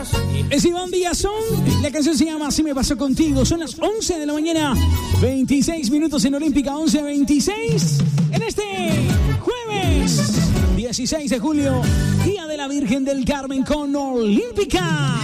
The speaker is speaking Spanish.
Es Iván Villazón, la canción se llama Así me pasó contigo. Son las 11 de la mañana, 26 minutos en Olímpica, 11:26. En este jueves 16 de julio, Día de la Virgen del Carmen con Olímpica.